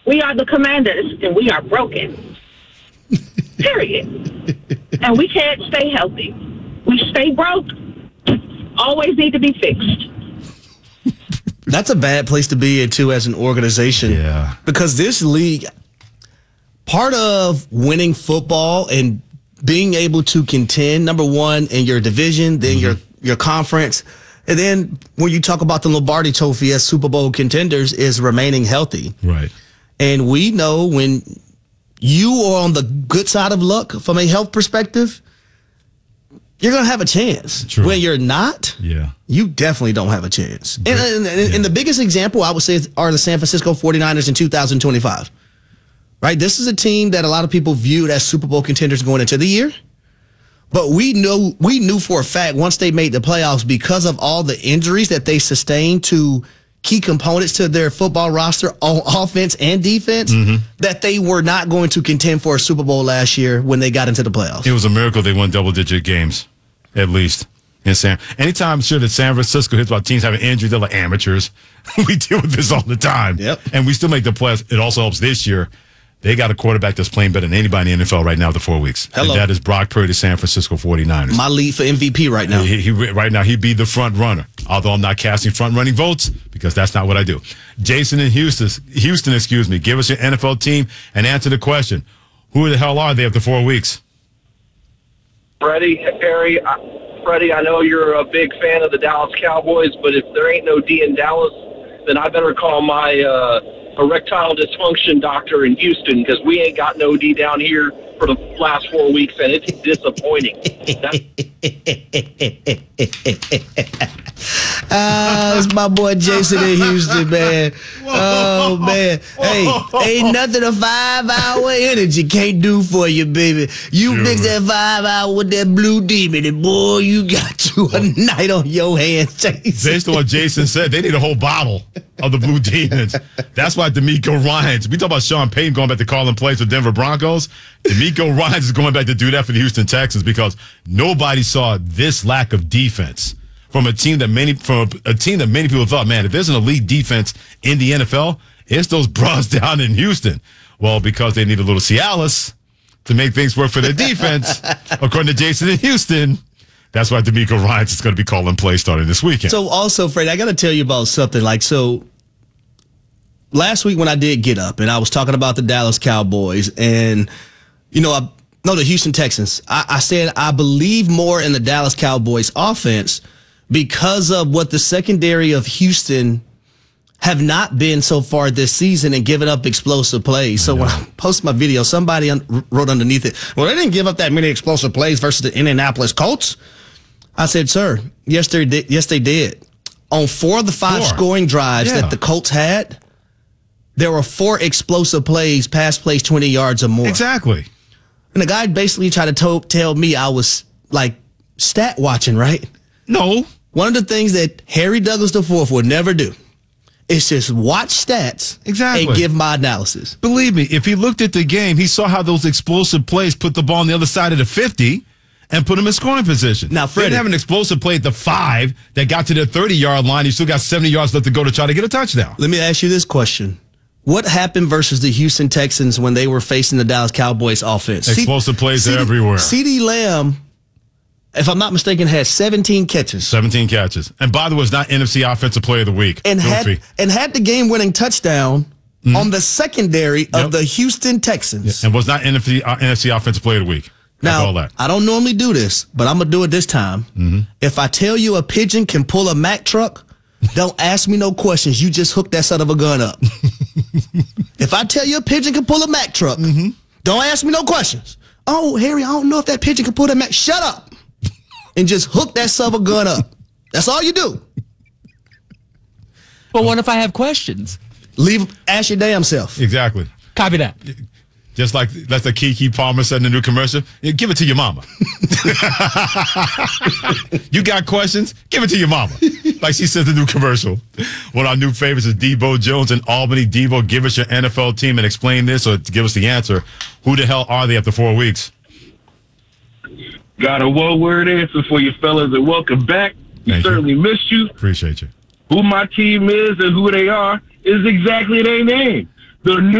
We are the Commanders, and we are broken. Period. And we can't stay healthy. We stay broke. Always need to be fixed. That's a bad place to be in, too, as an organization. Yeah. Because this league, part of winning football and being able to contend, number one, in your division, then your conference, and then when you talk about the Lombardi Trophy as Super Bowl contenders, is remaining healthy. Right. And we know when you are on the good side of luck from a health perspective, you're going to have a chance. True. When you're not, you definitely don't have a chance. And the biggest example, I would say, are the San Francisco 49ers in 2025. Right? This is a team that a lot of people viewed as Super Bowl contenders going into the year. But we knew for a fact once they made the playoffs, because of all the injuries that they sustained to key components to their football roster on offense and defense, that they were not going to contend for a Super Bowl last year when they got into the playoffs. It was a miracle they won double-digit games, at least. Anytime that San Francisco hits about teams having injuries, they're like amateurs. We deal with this all the time. Yep. And we still make the playoffs. It also helps this year. They got a quarterback that's playing better than anybody in the NFL right now after 4 weeks. Hello. And that is Brock Purdy, San Francisco 49ers. My lead for MVP right now. Right now, he'd be the front runner. Although I'm not casting front running votes because that's not what I do. Jason in Houston, give us your NFL team and answer the question. Who the hell are they after 4 weeks? Freddie, I know you're a big fan of the Dallas Cowboys, but if there ain't no D in Dallas, then I better call my erectile dysfunction doctor in Houston, because we ain't got no D down here for the last 4 weeks, and it's disappointing. It's my boy Jason in Houston, man. Oh, man. Hey, ain't nothing a 5-hour energy can't do for you, baby. You mix that 5 hour with that Blue Demon, and boy, you got you a night on your hands, Jason. Based on what Jason said, they need a whole bottle of the Blue Demons. That's why D'Amico Ryans, we talk about Sean Payton going back to calling plays for Denver Broncos. D'Amico Ryans is going back to do that for the Houston Texans, because nobody saw this lack of defense from a team that many people thought, man, if there's an elite defense in the NFL, it's those bros down in Houston. Well, because they need a little Cialis to make things work for their defense, according to Jason in Houston. That's why D'Amico Ryans is going to be calling plays starting this weekend. So also, Fred, I got to tell you about something. Last week when I did get up and I was talking about the Dallas Cowboys and, the Houston Texans, I said I believe more in the Dallas Cowboys offense because of what the secondary of Houston have not been so far this season and giving up explosive plays. So when I posted my video, somebody wrote underneath it, well, they didn't give up that many explosive plays versus the Indianapolis Colts. I said, sir, yes, they did. On 4 of the 5 scoring drives that the Colts had, there were 4 explosive plays, pass plays 20 yards or more. Exactly. And the guy basically tried to tell me I was like stat watching, right? No. One of the things that Harry Douglas IV would never do is just watch stats and give my analysis. Believe me, if he looked at the game, he saw how those explosive plays put the ball on the other side of the 50 and put him in scoring position. Now, Freddie, they didn't have an explosive play at the 5 that got to their 30-yard line. You still got 70 yards left to go to try to get a touchdown. Let me ask you this question. What happened versus the Houston Texans when they were facing the Dallas Cowboys offense? Explosive plays everywhere. CeeDee Lamb, if I'm not mistaken, had 17 catches. 17 catches. And by the way, it's not NFC Offensive Player of the Week. And had the game-winning touchdown on the secondary of the Houston Texans. And was not NFC Offensive Player of the Week. Now, all that. I don't normally do this, but I'm going to do it this time. If I tell you a pigeon can pull a Mack truck, don't ask me no questions. You just hook that son of a gun up. If I tell you a pigeon can pull a Mack truck, don't ask me no questions. Oh, Harry, I don't know if that pigeon can pull that Mack. Shut up. And just hook that son of a gun up. That's all you do. But what if I have questions? Ask your damn self. Exactly. Copy that. Just like that's what Keke Palmer said in the new commercial. Give it to your mama. You got questions? Give it to your mama. Like she says in the new commercial. One of our new favorites is Debo Jones in Albany. Debo, give us your NFL team and explain this, or give us the answer. Who the hell are they after 4 weeks? Got a one-word answer for you fellas, and welcome back. We certainly missed you. Appreciate you. Who my team is and who they are is exactly their name. The